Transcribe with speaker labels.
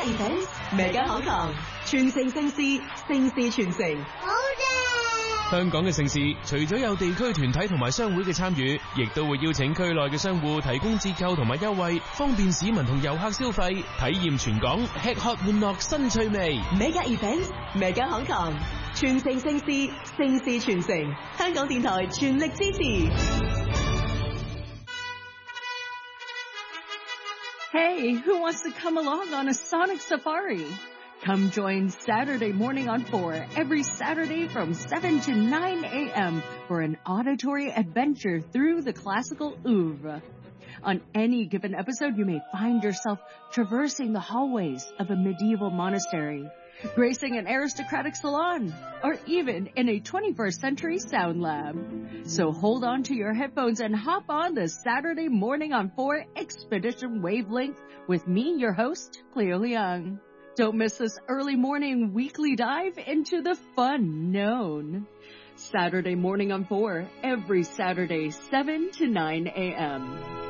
Speaker 1: Events Mega 口堂，傳承盛事，盛事傳承。
Speaker 2: 好嘅！
Speaker 3: 香港嘅盛事，除咗有地區團體同埋商會嘅參與，亦都會邀請區內嘅商戶提供折扣同埋優惠，方便市民同遊客消費，體驗全港吃喝玩樂新趣味。
Speaker 1: Mega Events Mega 口堂，傳承盛事，盛事傳承。香港電台全力支持。
Speaker 4: Hey, who wants to come along on a Sonic Safari? Come join Saturday Morning on 4 every Saturday from 7 to 9 a.m. for an auditory adventure through the classical oeuvre. On any given episode, you may find yourself traversing the hallways of a medieval monastery, gracing an aristocratic salon, or even in a 21st century sound lab. So hold on to your headphones and hop on the Saturday Morning on 4 Expedition Wavelength with me, your host, Cleo Leung. Don't miss this early morning weekly dive into the fun known. Saturday Morning on 4, every Saturday, 7 to 9 a.m.